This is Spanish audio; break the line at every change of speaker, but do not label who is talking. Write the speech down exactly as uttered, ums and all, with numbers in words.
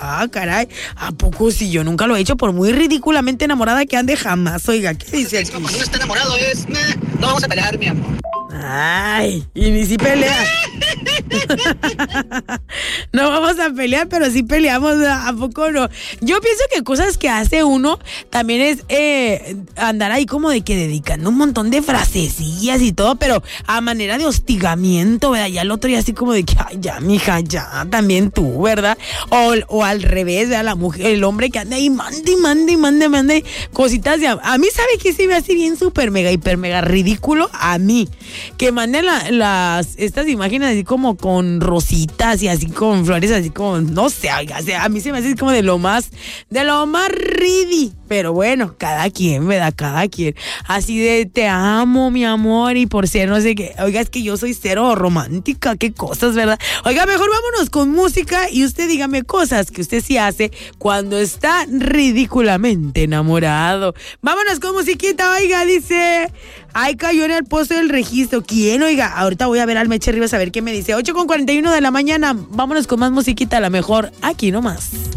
ah, caray, ¿a poco si yo nunca lo he hecho? Por muy ridículamente enamorada que ande, jamás. Oiga, ¿qué dice aquí?
Cuando uno está enamorado es, nah, no vamos a pelear, mi amor.
Ay, y ni si pelea. No vamos a pelear, pero sí peleamos, ¿a poco no? Yo pienso que cosas que hace uno también es eh, andar ahí como de que dedicando un montón de frasecillas y todo, pero a manera de hostigamiento, ¿verdad? Ya el otro ya así como de que, ay, ya, mija, ya, también tú, ¿verdad? O, o al revés, ¿verdad? La mujer, el hombre que anda ahí, mande, mande, mande, mande cositas de... A mí, ¿sabe qué se ve así bien súper mega, hiper mega ridículo? A mí, que manden la, las, estas imágenes así como con rositas y así con flores, así como, no sé, oiga, o sea, a mí se me hace como de lo más, de lo más ridi, pero bueno, cada quien, ¿verdad? Cada quien, así de te amo, mi amor, y por ser no sé qué, oiga, es que yo soy cero romántica, qué cosas, ¿verdad? Oiga, mejor vámonos con música y usted dígame cosas que usted sí hace cuando está ridículamente enamorado. Vámonos con musiquita, oiga, dice... Ay, cayó en el pozo del registro. ¿Quién, oiga? Ahorita voy a ver al Meche Rivas a ver qué me dice. ocho con cuarenta y uno de la mañana. Vámonos con más musiquita, a la mejor aquí nomás.